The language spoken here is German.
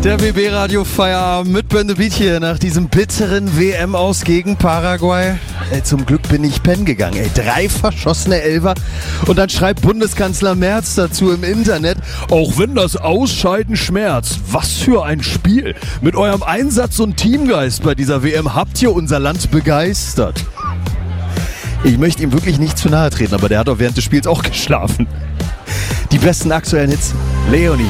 Der BB-Radio Feierabend mit Bön the Beat hier nach diesem bitteren WM-Aus gegen Paraguay. Zum Glück bin ich pennen gegangen. 3 verschossene Elfer. Und dann schreibt Bundeskanzler Merz dazu im Internet: Auch wenn das Ausscheiden schmerzt, was für ein Spiel. Mit eurem Einsatz und Teamgeist bei dieser WM habt ihr unser Land begeistert. Ich möchte ihm wirklich nicht zu nahe treten, aber der hat auch während des Spiels auch geschlafen. Die besten aktuellen Hits. Leonie.